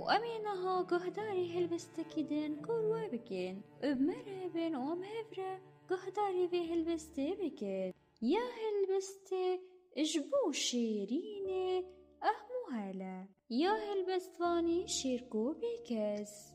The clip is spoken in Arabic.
وأمينها قهداري هلبستكي دين كوروا بكين بمرابن ومهفرة قهداري في هلبستي بكين يا هلبستي اجبو شيريني أهمو هلا يا هلبستواني شيركو بكس